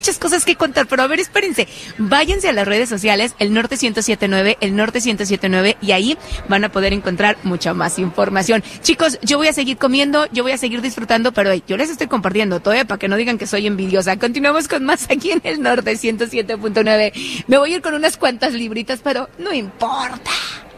Muchas cosas que contar, pero a ver, espérense, váyanse a las redes sociales, el Norte 107.9, el Norte 107.9, y ahí van a poder encontrar mucha más información. Chicos, yo voy a seguir comiendo, yo voy a seguir disfrutando, pero yo les estoy compartiendo todo, para que no digan que soy envidiosa. Continuamos con más aquí en el Norte 107.9. Me voy a ir con unas cuantas libritas, pero no importa.